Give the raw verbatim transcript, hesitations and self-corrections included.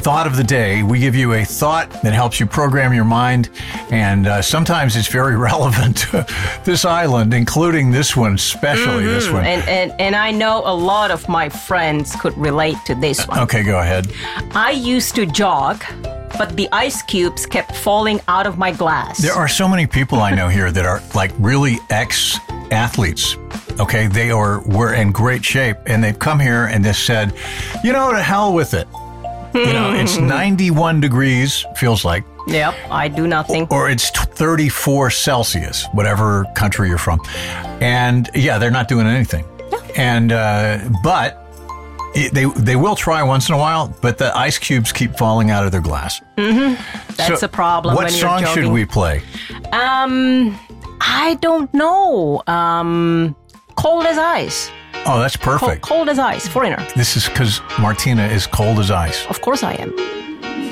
thought of the day. We give you a thought that helps you program your mind, and uh, sometimes it's very relevant to this island, including this one, especially mm-hmm. this one. And, and and I know a lot of my friends could relate to this one. Okay, go ahead. I used to jog, but the ice cubes kept falling out of my glass. There are so many people I know here that are like really ex-athletes. Okay, they are were in great shape, and they've come here and they said, you know, to hell with it. You know, it's ninety-one degrees, feels like. Yep, I do nothing. Or it's thirty-four Celsius, whatever country you're from. And yeah, they're not doing anything. Yeah. And, uh, but it, they they will try once in a while, but the ice cubes keep falling out of their glass. Mm-hmm. That's so a problem when you're jogging. What song should we play? Um, I don't know. Um... Cold as Ice. Oh, that's perfect. Cold, cold as ice, Foreigner. This is because Martina is cold as ice. Of course I am.